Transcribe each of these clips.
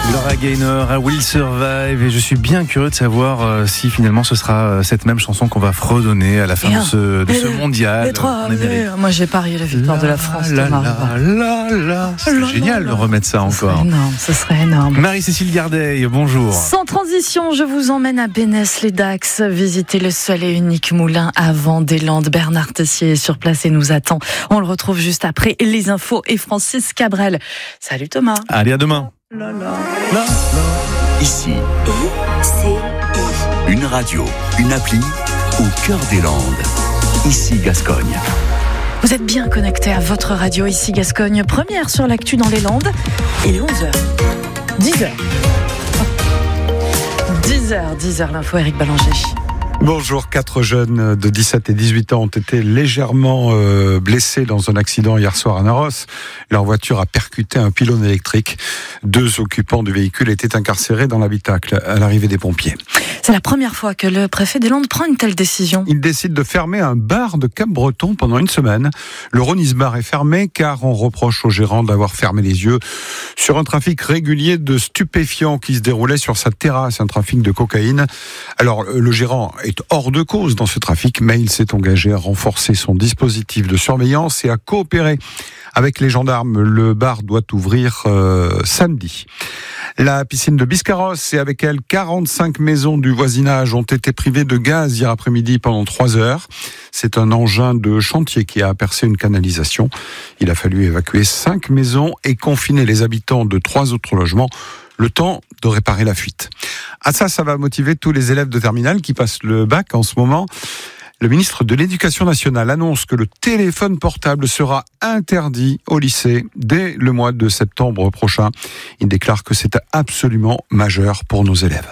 Gloria Gaynor, I Will Survive, et je suis bien curieux de savoir si finalement ce sera cette même chanson qu'on va fredonner à la fin de ce mondial. Moi j'ai parié la victoire de la France. C'est génial de remettre ça encore. Ce serait énorme. Marie-Cécile Gardeil, bonjour. Sans transition, je vous emmène à Bénesse-les-Dax, visiter le seul et unique moulin à vent des Landes. Bernard Tessier est sur place et nous attend. On le retrouve juste après les infos et Francis Cabrel. Salut Thomas. Allez, à demain. Ici, une radio, une appli au cœur des Landes. Ici Gascogne. Vous êtes bien connectés à votre radio Ici Gascogne, première sur l'actu dans les Landes. Il est 11h. 10h, l'info, Eric Ballanger. Bonjour, 4 jeunes de 17 et 18 ans ont été légèrement blessés dans un accident hier soir à Naros. Leur voiture a percuté un pylône électrique. 2 occupants du véhicule étaient incarcérés dans l'habitacle à l'arrivée des pompiers. C'est la première fois que le préfet des Landes prend une telle décision. Il décide de fermer un bar de Cap-Breton pendant une semaine. Le Ronis Bar est fermé car on reproche au gérant d'avoir fermé les yeux sur un trafic régulier de stupéfiants qui se déroulait sur sa terrasse, un trafic de cocaïne. Alors le gérant est hors de cause dans ce trafic, mais il s'est engagé à renforcer son dispositif de surveillance et à coopérer avec les gendarmes. Le bar doit ouvrir samedi. La piscine de Biscarrosse et avec elle 45 maisons du voisinage ont été privées de gaz hier après-midi pendant 3 heures. C'est un engin de chantier qui a percé une canalisation. Il a fallu évacuer 5 maisons et confiner les habitants de 3 autres logements. Le temps de réparer la fuite. Ça va motiver tous les élèves de terminale qui passent le bac en ce moment. Le ministre de l'Éducation nationale annonce que le téléphone portable sera interdit au lycée dès le mois de septembre prochain. Il déclare que c'est absolument majeur pour nos élèves.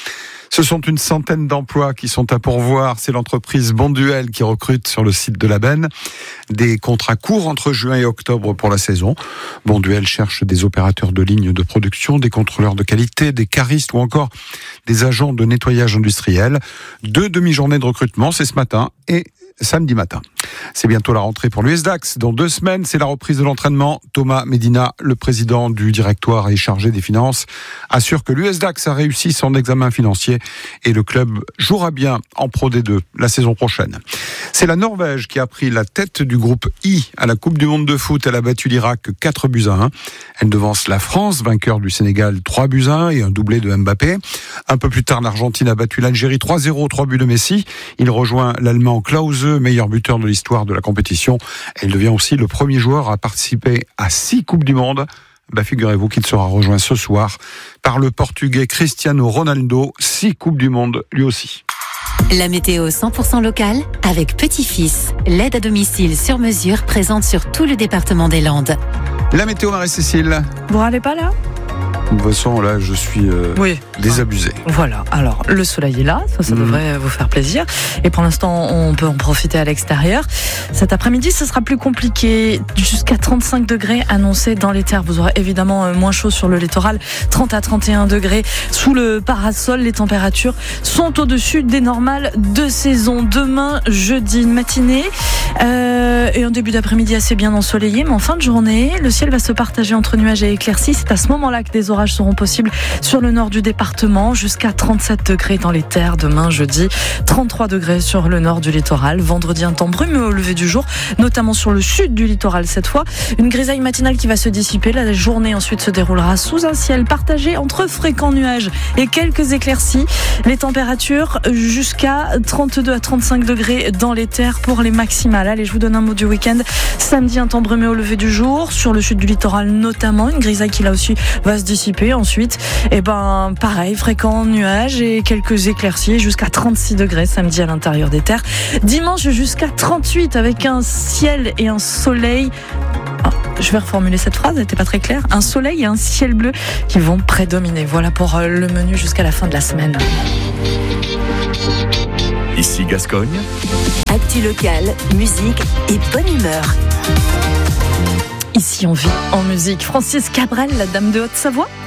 Ce sont une centaine d'emplois qui sont à pourvoir. C'est l'entreprise Bonduel qui recrute sur le site de la Benne. Des contrats courts entre juin et octobre pour la saison. Bonduel cherche des opérateurs de lignes de production, des contrôleurs de qualité, des caristes ou encore des agents de nettoyage industriel. 2 demi-journées de recrutement, c'est ce matin et samedi matin. C'est bientôt la rentrée pour l'USDAX. Dans 2 semaines, c'est la reprise de l'entraînement. Thomas Medina, le président du directoire et chargé des finances, assure que l'USDAX a réussi son examen financier et le club jouera bien en Pro D2 la saison prochaine. C'est la Norvège qui a pris la tête du groupe I à la Coupe du Monde de foot. Elle a battu l'Irak 4-1. Elle devance la France, vainqueur du Sénégal 3-1 et un doublé de Mbappé. Un peu plus tard, l'Argentine a battu l'Algérie 3-0, 3 buts de Messi. Il rejoint l'Allemand Klause, meilleur buteur de l'histoire de la compétition. Elle devient aussi le premier joueur à participer à 6 Coupes du Monde. Figurez-vous qu'il sera rejoint ce soir par le Portugais Cristiano Ronaldo. 6 Coupes du Monde, lui aussi. La météo 100% locale avec Petit-Fils. L'aide à domicile sur mesure présente sur tout le département des Landes. La météo, Marie-Cécile. Vous râlez pas là ? De toute façon, là, je suis désabusé. Voilà, alors le soleil est là, ça devrait vous faire plaisir. Et pour l'instant, on peut en profiter à l'extérieur. Cet après-midi, ce sera plus compliqué. Jusqu'à 35 degrés annoncés dans les terres. Vous aurez évidemment moins chaud sur le littoral. 30 à 31 degrés sous le parasol. Les températures sont au-dessus des normales de saison. Demain, jeudi, une matinée et un début d'après-midi assez bien ensoleillé. Mais en fin de journée, le ciel va se partager entre nuages et éclaircies. C'est à ce moment-là que des orages seront possibles sur le nord du département, jusqu'à 37 degrés dans les terres demain jeudi, 33 degrés sur le nord du littoral. Vendredi, un temps brumeux au lever du jour, notamment sur le sud du littoral cette fois. Une grisaille matinale qui va se dissiper. La journée ensuite se déroulera sous un ciel partagé entre fréquents nuages et quelques éclaircies. Les températures jusqu'à 32 à 35 degrés dans les terres pour les maximales. Allez, je vous donne un mot du week-end. Samedi, un temps brumeux au lever du jour, sur le sud du littoral notamment. Une grisaille qui là aussi va se dissiper. Ensuite, pareil, fréquents nuages et quelques éclaircies jusqu'à 36 degrés samedi à l'intérieur des terres. Dimanche jusqu'à 38 avec un ciel et un soleil. Je vais reformuler cette phrase, elle n'était pas très claire. Un soleil et un ciel bleu qui vont prédominer. Voilà pour le menu jusqu'à la fin de la semaine. Ici Gascogne. Actu locale, musique et bonne humeur. Ici on vit en musique. Francis Cabrel, la dame de Haute-Savoie.